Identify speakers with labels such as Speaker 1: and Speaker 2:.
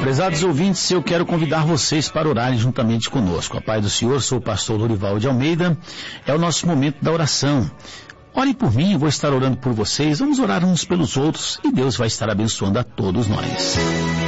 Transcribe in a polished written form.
Speaker 1: Prezados ouvintes, eu quero convidar vocês para orarem juntamente conosco. A paz do Senhor, sou o pastor Lorival de Almeida. É o nosso momento da oração. Orem por mim, eu vou estar orando por vocês. Vamos orar uns pelos outros e Deus vai estar abençoando a todos nós.